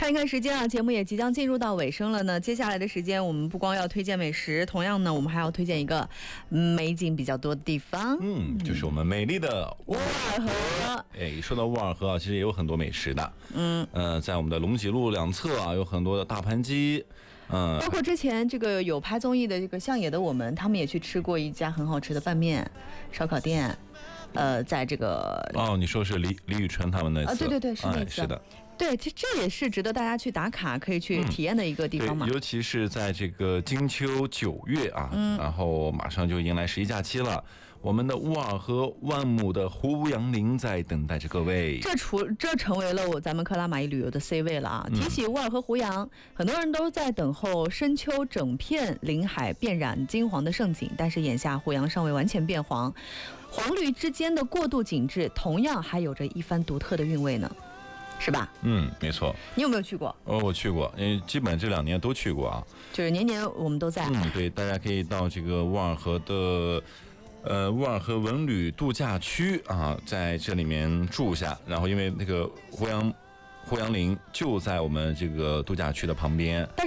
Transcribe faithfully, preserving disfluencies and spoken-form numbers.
看一看时间啊，节目也即将进入到尾声了呢。接下来的时间，我们不光要推荐美食，同样呢，我们还要推荐一个美景比较多的地方。 嗯，就是我们美丽的沃尔河。 哎，说到沃尔河啊，其实也有很多美食的。嗯，呃，在我们的龙脊路两侧啊，有很多的大盘鸡。嗯， 包括之前这个有拍综艺的这个相野的我们，他们也去吃过一家很好吃的拌面烧烤店。呃，在这个哦，你说是李李宇春他们那次啊，对对对，是那次， 哎、是的。 对，这这也是值得大家去打卡、可以去体验的一个地方嘛。 嗯、尤其是在这个金秋九月啊、嗯，然后马上就迎来十一假期了，我们的沃尔河万亩的胡杨林在等待着各位。 这除这成为了我咱们克拉玛依旅游的 C 位了啊！提起沃尔河胡杨，很多人都在等候深秋整片林海变染金黄的盛景，但是眼下胡杨尚未完全变黄，黄绿之间的过渡景致，同样还有着一番独特的韵味呢。是吧？ 嗯，没错。 你有没有去过？ 哦，我去过，因为基本这两年都去过啊。 就是年年我们都在。 嗯，对，大家可以到这个沃尔河的，呃，沃尔河文旅度假区啊，在这里面住下。然后因为那个胡杨胡杨林就在我们这个度假区的旁边。